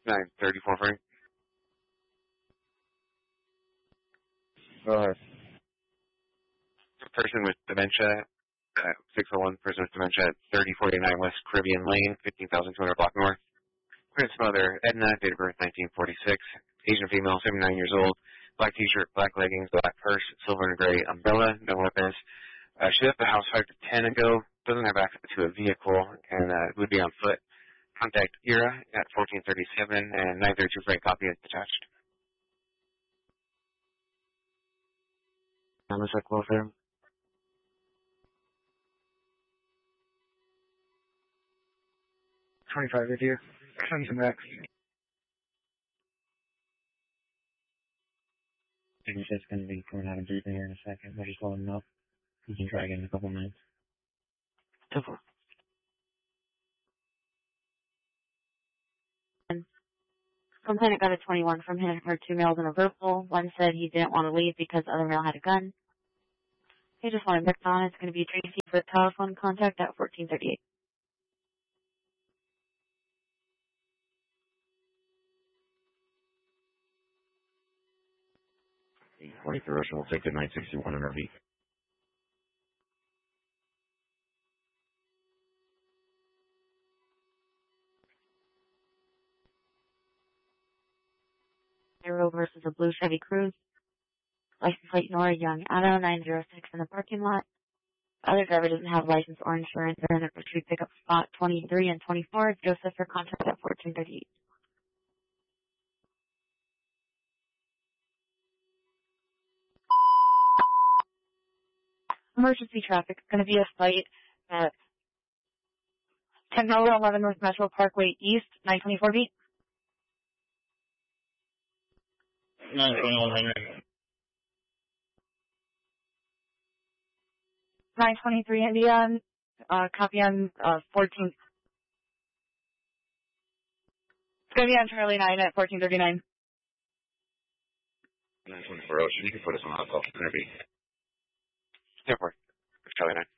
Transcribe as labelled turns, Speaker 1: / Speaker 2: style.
Speaker 1: 934 Frank.
Speaker 2: Go ahead.
Speaker 1: Person with dementia, 601, person with dementia at 3049 West Caribbean Lane, 15,200 block north. Prince's mother, Edna, date of birth 1946, Asian female, 79 years old, black t-shirt, black leggings, black purse, silver and gray umbrella, no weapons. She left the house 5 to 10 ago, doesn't have access to a vehicle, and would be on foot. Contact ERA at 1437 and 932 Frank, copy is attached.
Speaker 2: Homicide welfare. 25 with you. Send some Rex.
Speaker 3: He's just going to be coming out of deep here in a second. We'll just load him up. You can try again in a couple minutes.
Speaker 2: Simple.
Speaker 4: Complainant got a 21 from him for 2 males and a verbal. One said he didn't want to leave because the other male had a gun. He just wanted picked on. It's going to be Tracy for telephone contact at 1438.
Speaker 5: 43 Russian will take the 961 and RV.
Speaker 4: Zero versus a blue Chevy Cruze. License plate Nora Young Addo 906 in the parking lot. Other driver doesn't have license or insurance. They're in a pursuit pickup spot 23 and 24. Joseph for contact at 1438. Emergency traffic. It's going to be a fight at 10:11 North Metro Parkway East, 924 beat.
Speaker 3: 921 Henry.
Speaker 4: 923 Indian. Copy on 14. It's going to be on Charlie 9 at 1439.
Speaker 5: 924 Ocean, you can put us on hot call. Interview.
Speaker 1: Airport. Charlie 9.